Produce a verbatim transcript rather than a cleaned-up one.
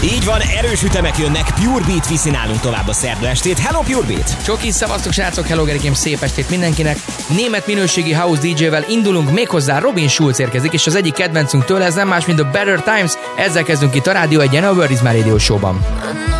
Így van, erős ütemek jönnek, Pure Beat viszi nálunk tovább a szerda estét. Hello Pure Beat! Csoki, szavaztok srácok, hello Gerikém, szép estét mindenkinek. Német minőségi house dé jével indulunk, méghozzá Robin Schulz érkezik, és az egyik kedvencünk tőle ez nem más, mint a Better Times. Ezzel kezdünk itt a Rádió Egyen, a World is My Radio Show-ban.